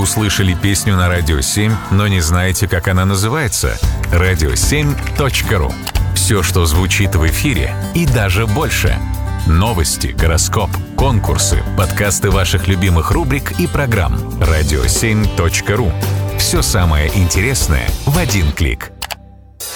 услышали песню на Радио 7, но не знаете, как она называется? radio7.ru. Все, что звучит в эфире, и даже больше. Новости, гороскоп, конкурсы, подкасты ваших любимых рубрик и программ. radio7.ru. Все самое интересное в один клик.